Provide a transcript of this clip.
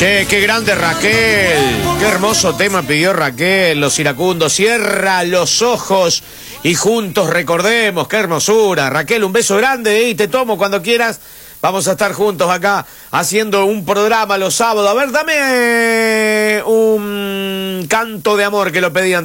Qué grande Raquel, qué hermoso tema pidió Raquel, Los Iracundos. Cierra los ojos y juntos recordemos, qué hermosura. Raquel, un beso grande y te tomo cuando quieras. Vamos a estar juntos acá haciendo un programa los sábados. A ver, dame un canto de amor que lo pedían.